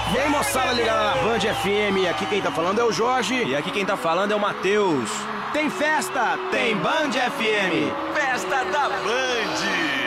E aí, moçada ligada na Band FM, aqui quem tá falando é o Jorge. E aqui quem tá falando é o Matheus. Tem festa? Tem Band FM. Festa da Band.